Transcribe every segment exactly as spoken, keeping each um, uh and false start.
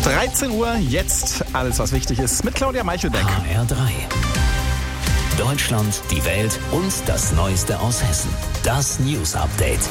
dreizehn Uhr, jetzt alles, was wichtig ist, mit Claudia Meichelbeck. H R drei. Deutschland, die Welt und das Neueste aus Hessen. Das News Update.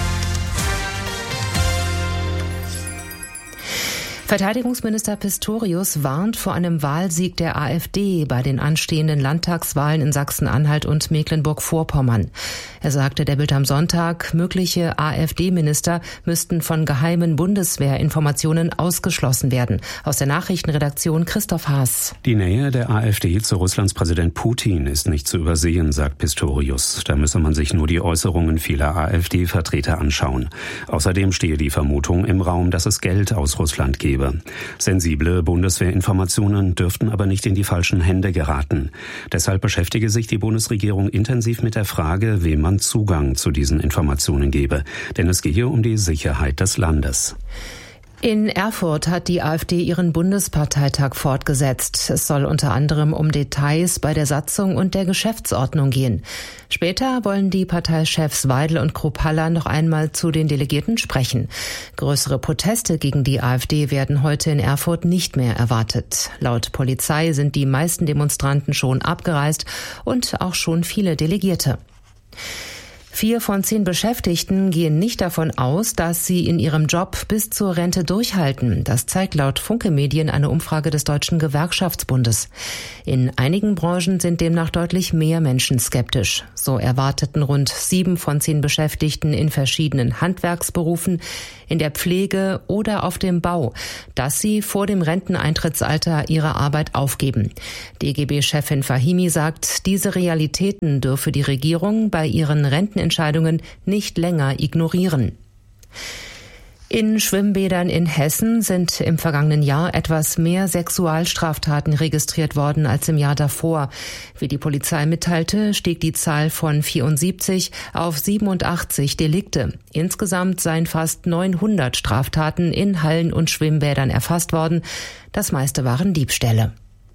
Verteidigungsminister Pistorius warnt vor einem Wahlsieg der AfD bei den anstehenden Landtagswahlen in Sachsen-Anhalt und Mecklenburg-Vorpommern. Er sagte der Bild am Sonntag, mögliche AfD-Minister müssten von geheimen Bundeswehrinformationen ausgeschlossen werden. Aus der Nachrichtenredaktion Christoph Haas. Die Nähe der AfD zu Russlands Präsident Putin ist nicht zu übersehen, sagt Pistorius. Da müsse man sich nur die Äußerungen vieler AfD-Vertreter anschauen. Außerdem stehe die Vermutung im Raum, dass es Geld aus Russland gebe. Sensible Bundeswehrinformationen dürften aber nicht in die falschen Hände geraten. Deshalb beschäftige sich die Bundesregierung intensiv mit der Frage, wem man Zugang zu diesen Informationen gebe. Denn es gehe um die Sicherheit des Landes. In Erfurt hat die AfD ihren Bundesparteitag fortgesetzt. Es soll unter anderem um Details bei der Satzung und der Geschäftsordnung gehen. Später wollen die Parteichefs Weidel und Kruppalla noch einmal zu den Delegierten sprechen. Größere Proteste gegen die AfD werden heute in Erfurt nicht mehr erwartet. Laut Polizei sind die meisten Demonstranten schon abgereist und auch schon viele Delegierte. Vier von zehn Beschäftigten gehen nicht davon aus, dass sie in ihrem Job bis zur Rente durchhalten. Das zeigt laut Funke Medien eine Umfrage des Deutschen Gewerkschaftsbundes. In einigen Branchen sind demnach deutlich mehr Menschen skeptisch. So erwarteten rund sieben von zehn Beschäftigten in verschiedenen Handwerksberufen, in der Pflege oder auf dem Bau, dass sie vor dem Renteneintrittsalter ihre Arbeit aufgeben. D G B-Chefin Fahimi sagt, diese Realitäten dürfe die Regierung bei ihren Rentenentscheidungen nicht länger ignorieren. In Schwimmbädern in Hessen sind im vergangenen Jahr etwas mehr Sexualstraftaten registriert worden als im Jahr davor. Wie die Polizei mitteilte, stieg die Zahl von vierundsiebzig auf siebenundachtzig Delikte. Insgesamt seien fast neunhundert Straftaten in Hallen und Schwimmbädern erfasst worden. Das meiste waren Diebstähle.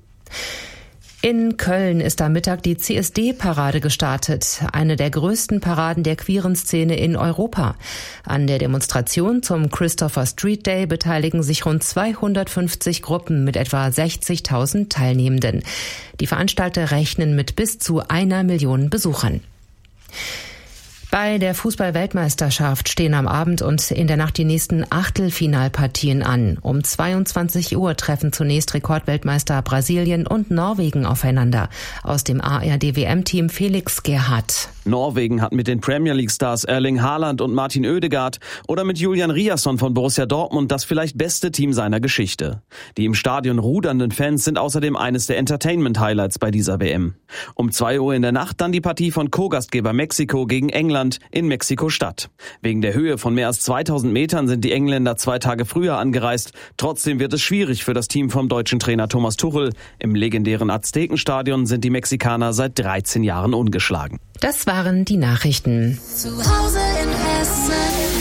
In Köln ist am Mittag die C S D-Parade gestartet, eine der größten Paraden der queeren Szene in Europa. An der Demonstration zum Christopher Street Day beteiligen sich rund zweihundertfünfzig Gruppen mit etwa sechzigtausend Teilnehmenden. Die Veranstalter rechnen mit bis zu einer Million Besuchern. Bei der Fußball-Weltmeisterschaft stehen am Abend und in der Nacht die nächsten Achtelfinalpartien an. Um zweiundzwanzig Uhr treffen zunächst Rekordweltmeister Brasilien und Norwegen aufeinander. Aus dem A R D W M-Team Felix Gerhardt. Norwegen hat mit den Premier League-Stars Erling Haaland und Martin Oedegaard oder mit Julian Riasson von Borussia Dortmund das vielleicht beste Team seiner Geschichte. Die im Stadion rudernden Fans sind außerdem eines der Entertainment-Highlights bei dieser W M. Um zwei Uhr in der Nacht dann die Partie von Co-Gastgeber Mexiko gegen England in Mexiko-Stadt. Wegen der Höhe von mehr als zweitausend Metern sind die Engländer zwei Tage früher angereist. Trotzdem wird es schwierig für das Team vom deutschen Trainer Thomas Tuchel. Im legendären Aztekenstadion sind die Mexikaner seit dreizehn Jahren ungeschlagen. Das waren die Nachrichten. Zu Hause in Hessen.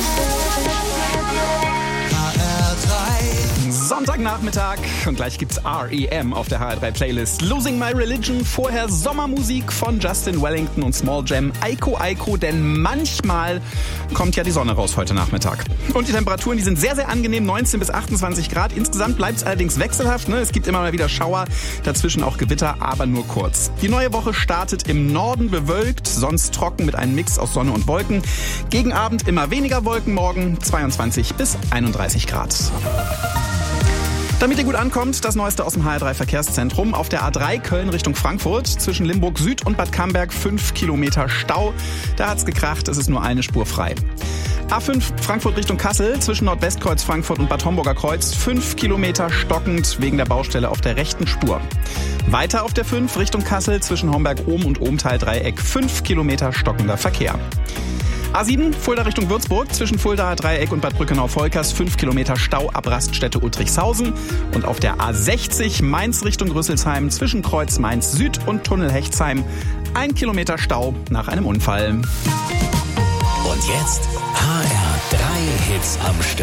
Sonntagnachmittag und gleich gibt's R E M auf der H R drei Playlist. Losing My Religion, vorher Sommermusik von Justin Wellington und Small Jam, Aiko Aiko, denn manchmal kommt ja die Sonne raus heute Nachmittag. Und die Temperaturen, die sind sehr, sehr angenehm, neunzehn bis achtundzwanzig Grad. Insgesamt bleibt es allerdings wechselhaft, ne? Es gibt immer mal wieder Schauer, dazwischen auch Gewitter, aber nur kurz. Die neue Woche startet im Norden bewölkt, sonst trocken mit einem Mix aus Sonne und Wolken. Gegen Abend immer weniger Wolken, morgen zweiundzwanzig bis einunddreißig Grad. Damit ihr gut ankommt, das Neueste aus dem H R drei Verkehrszentrum. Auf der A drei Köln Richtung Frankfurt, zwischen Limburg Süd und Bad Camberg fünf Kilometer Stau. Da hat's gekracht, es ist nur eine Spur frei. A fünf Frankfurt Richtung Kassel, zwischen Nordwestkreuz Frankfurt und Bad Homburger Kreuz, fünf Kilometer stockend wegen der Baustelle auf der rechten Spur. Weiter auf der fünf Richtung Kassel, zwischen Homberg-Ohm und Ohmtal-Dreieck, fünf Kilometer stockender Verkehr. A sieben, Fulda Richtung Würzburg, zwischen Fuldaer Dreieck und Bad Brückenau-Volkers, fünf Kilometer Stau ab Raststätte Ultrichshausen. Und auf der A sechzig, Mainz Richtung Rüsselsheim, zwischen Kreuz Mainz Süd und Tunnel Hechtsheim, ein Kilometer Stau nach einem Unfall. Und jetzt H R drei Hits am Stück.